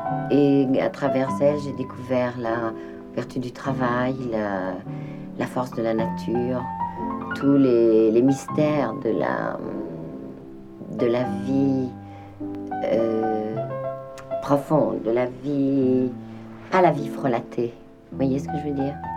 Et à travers elle, j'ai découvert la vertu du travail, la force de la nature, tous les mystères de la vie profonde, de la vie, pas la vie frelatée. Vous voyez ce que je veux dire?